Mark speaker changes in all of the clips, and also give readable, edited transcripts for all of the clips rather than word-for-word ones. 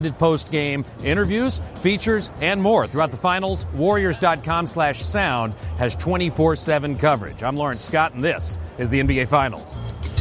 Speaker 1: Post-game interviews, features, and more throughout the finals. Warriors.com/sound has 24/7 coverage. I'm Lawrence Scott, and this is the NBA Finals.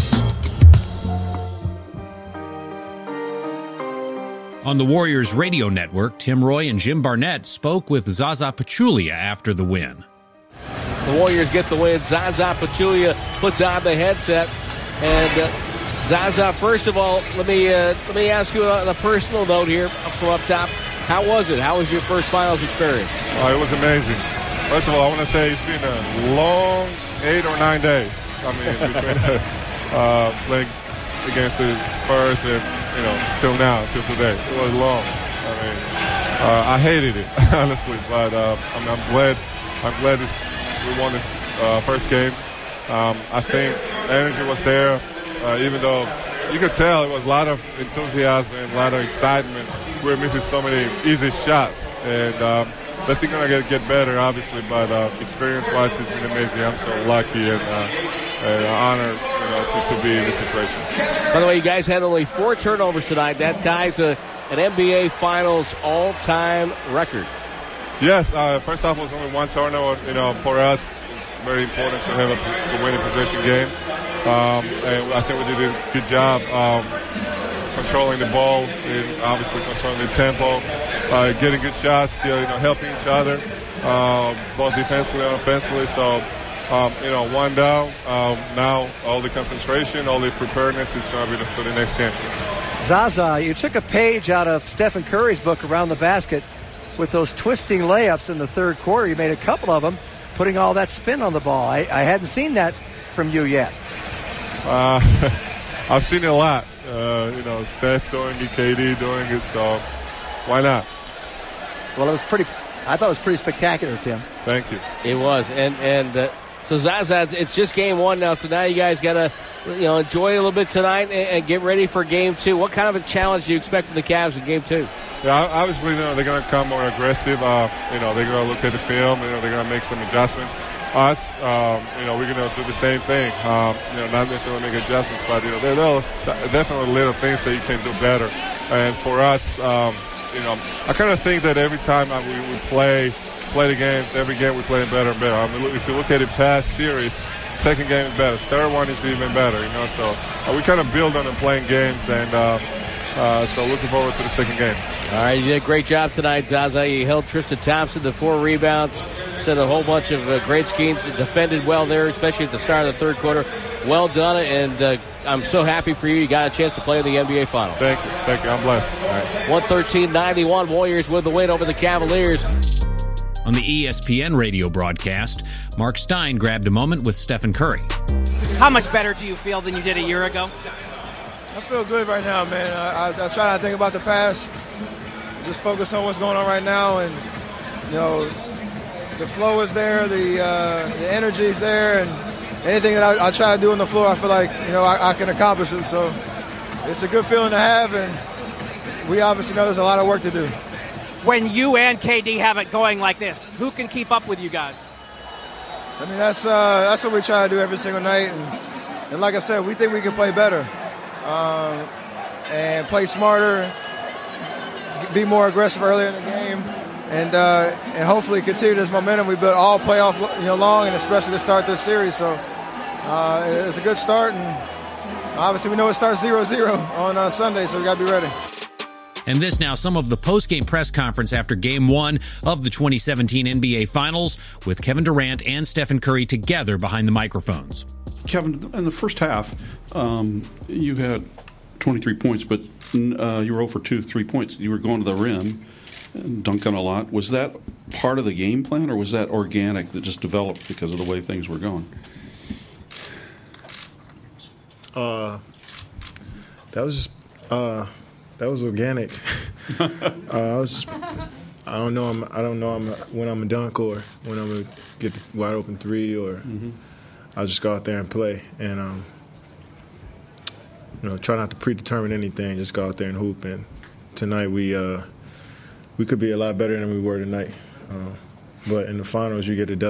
Speaker 1: On the Warriors radio network, Tim Roy and Jim Barnett spoke with Zaza Pachulia after the win.
Speaker 2: The Warriors get the win. Zaza Pachulia puts on the headset. And Zaza, first of all, let me ask you on a personal note here from up top. How was it? How was your first finals experience?
Speaker 3: Oh, it was amazing. First of all, I want to say it's been a long 8 or 9 days. I mean, between playing against the Spurs and, till now, till today. It was long. I mean, I hated it, honestly, but I'm glad we won the first game. I think the energy was there. Even though you could tell it was a lot of enthusiasm and a lot of excitement. We were missing so many easy shots. And I think going to get better, obviously, but experience-wise, it's been amazing. I'm so lucky and honored to be in this situation.
Speaker 2: By the way, you guys had only 4 turnovers tonight. That ties an NBA Finals all-time record.
Speaker 3: Yes, first off, it was only 1 turnover. For us, it's very important to have a winning possession game. And I think we did a good job controlling the ball and obviously controlling the tempo, getting good shots, helping each other, both defensively and offensively. So, 1 down. Now all the concentration, all the preparedness is going to be for the next game.
Speaker 4: Zaza, you took a page out of Stephen Curry's book, Around the Basket, with those twisting layups in the third quarter. You made a couple of them, putting all that spin on the ball. I hadn't seen that from you yet.
Speaker 3: I've seen it a lot. Steph doing it, KD doing it, so why not?
Speaker 4: Well, I thought it was pretty spectacular, Tim.
Speaker 3: Thank you.
Speaker 2: It was, and so Zaza, it's just game 1 now. So now you guys got to, enjoy it a little bit tonight and get ready for game 2. What kind of a challenge do you expect from the Cavs in game 2?
Speaker 3: Yeah, obviously, they're going to come more aggressive. They're going to look at the film. They're going to make some adjustments. Us, we're going to do the same thing. Not necessarily make adjustments, but there are definitely little things that you can do better. And for us, I kind of think that every time we play the games, every game we're playing better and better. I mean, if you look at the past series, second game is better, third one is even better. So we kind of build on playing games, and so looking forward to the second game.
Speaker 2: All right, you did a great job tonight, Zaza. You held Tristan Thompson to 4 rebounds. Set a whole bunch of great schemes. Defended well there, especially at the start of the third quarter. Well done, and I'm so happy for you. You got a chance to play in the NBA Finals.
Speaker 3: Thank you. I'm blessed.
Speaker 2: All right. 113-91, Warriors with the win over the Cavaliers.
Speaker 1: On the ESPN radio broadcast, Mark Stein grabbed a moment with Stephen Curry.
Speaker 5: How much better do you feel than you did a year ago?
Speaker 6: I feel good right now, man. I try not to think about the past. Just focus on what's going on right now, and the flow is there, the energy is there, and anything that I try to do on the floor, I feel like I can accomplish it. So it's a good feeling to have, and we obviously know there's a lot of work to do.
Speaker 5: When you and KD have it going like this, who can keep up with you guys?
Speaker 6: I mean, that's what we try to do every single night, and like I said, we think we can play better and play smarter, be more aggressive earlier in the game. And hopefully continue this momentum we built all playoff long, and especially to start this series. So it's a good start, and obviously we know it starts 0-0 on Sunday, so we got to be ready.
Speaker 1: And this now, some of the post-game press conference after Game 1 of the 2017 NBA Finals with Kevin Durant and Stephen Curry together behind the microphones.
Speaker 7: Kevin, in the first half, you had 23 points, but you were 0 for 2, 3 points. You were going to the rim and dunking a lot. Was that part of the game plan, or was that organic that just developed because of the way things were going?
Speaker 8: That was organic. I don't know when I'm a dunk or when I'm gonna get the wide open 3, or I'll just go out there and play and try not to predetermine anything. Just go out there and hoop. And tonight we could be a lot better than we were tonight. But in the finals, you get a